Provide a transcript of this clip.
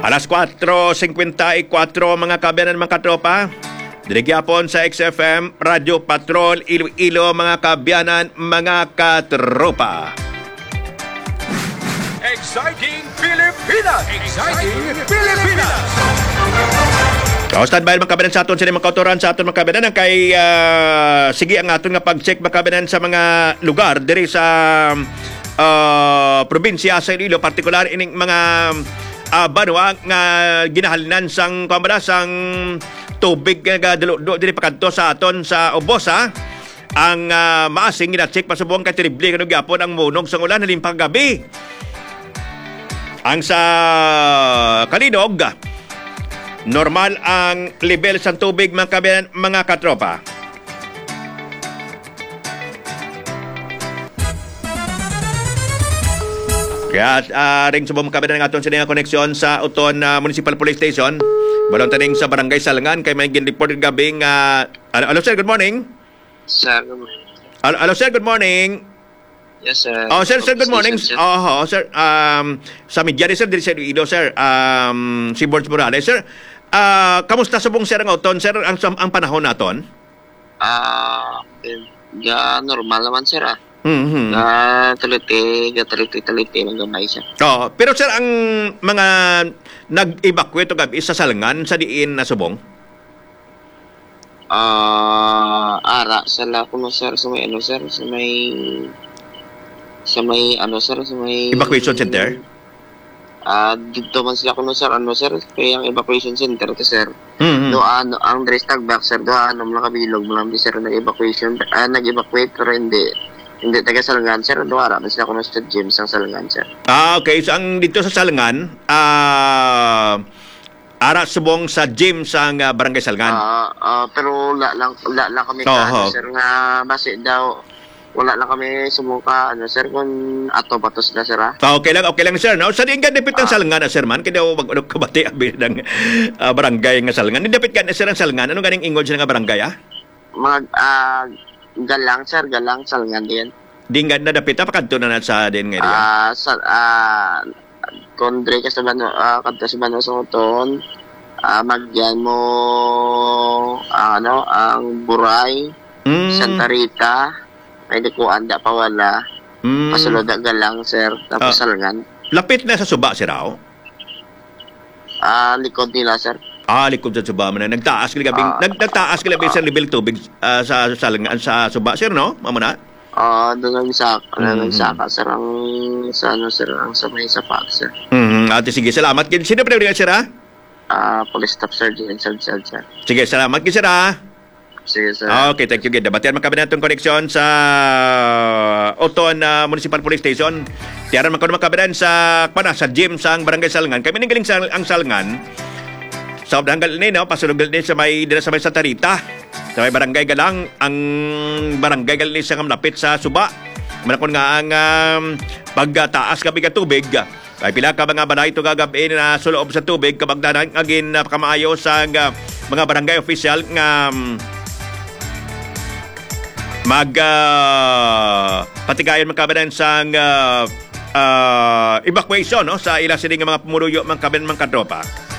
Alas 4:54 mga kabayan mga katropa. Dirigyapon sa XFM Radio Patrol Iloilo mga kabyanan mga katropa. Exciting Pilipinas! Exciting Pilipinas! Standby mga kabayan sa aton sila mga kautoran sa aton mga kabayan kay sige ang aton nga pag-check mga kabayan sa mga lugar diri sa probinsya sa Iloilo, partikular ining mga banwa nga ginahalinan sang sang tubig nga dalo diri pakanto sa aton sa Ubos ang maasing gina-check pasubong kay terrible kanu gyapon ang munog sang ulan halimpang gabi. Ang sa Kalinog normal ang level sa tubig mga kabayan mga katropa. Kaya ring subong kabayan ng aton sa koneksyon sa Uton Municipal Police Station. Balon taning sa Barangay Salangan kay may gin-report gabing hello sir, good morning. Sir, good morning. Hello sir, good morning. Yes, sir. Oh, sir, good morning. Oh, sir. Sa media sir, diri sa Iloilo, sir. Si Borge Morales, sir. Kamusta subong sir ang uton, sir, ang panahon naton? Normal naman, sir, Mm-hmm. Taliti ng gamay, sir. Oh, pero sir, ang mga nag-evacuate o gabi sa Salangan sa diin na subong? Ara, sala ko no, sir, sa may Evacuation center? Dito man sila kuno, sir, kaya ang evacuation center to, sir. Mm-hmm. Doon, ang dress tag back, sir, doon, mga kabilog, mga sir, nag-evacuate, pero hindi taga Salangan, sir, doon, man sila kuno sa gym sa Salangan, sir. Okay, so ang dito sa Salangan, ara subong sa gym sa Barangay Salangan. Pero la lang kami sir, nga base daw wala lang kami sumuka sir, kung ato batos na, sir, Okay lang sir, no? Sa diin ka dapit ang Salangan sir man, kaya mag-unok kabati abi ng barangay nga Salangan. Dapit ka na sir ang Salangan, ano ganing ingod sa nga barangay galang, sir, galang Salangan din. Di nga na dapit pakadto na sa din nga area. Kondre ka sa bano, kadto sa bano sa uton, magyan mo ang Buray, Santa Rita, may dikuan da pawala, pasulod da galang, sir, tapos Salangan. Lapit na sa suba si Rao? Likod nila, sir. Likod sa suba man na nagtaas kilabing sa level tubig sa Salangan sa suba, sir, no? Mamuna? Doon nagsaka, sir, ang sir, ang samay sa pag, sir. Ate, sige, salamat. Sino pa rin, sir, Police Staff Sergeant, sir. Sige, salamat, sir, Sige, sir. Okay, thank you, Gid. Batian magkabi natong koneksyon sa Uton Municipal Police Station. Tiyaran magkabi sa gym sa Barangay Salangan. Kami ning galing sa ang Salangan. Sa hanggal ni, no, pasulog ni sa may Santa Rita. Sa may Barangay Galang, ang Barangay Galang sa malapit sa Suba. Manakon nga ang pagtaas gabi ka tubig. Kay pila ka mga balay ito gagabi na suloob sa tubig kapag agin napakamaayo sa mga barangay official nga patigayon magkabanan sa evacuation, no, sa ilang siling mga pumuluyo mga kaben mga katropa.